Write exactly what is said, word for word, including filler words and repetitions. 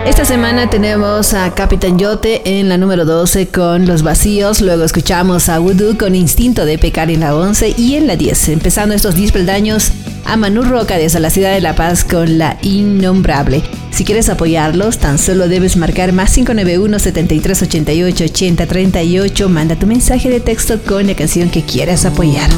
Esta semana tenemos a Capitán Yote en la número doce con Los Vacíos. Luego escuchamos a Voodoo con Instinto de Pecar en la once. Y en la diez, empezando estos diez peldaños, a Manu Roca desde la ciudad de La Paz con La Innombrable. Si quieres apoyarlos, tan solo debes marcar más cinco nueve uno, setenta y tres, ochenta y ocho, ochenta, treinta y ocho. Manda tu mensaje de texto con la canción que quieras apoyar.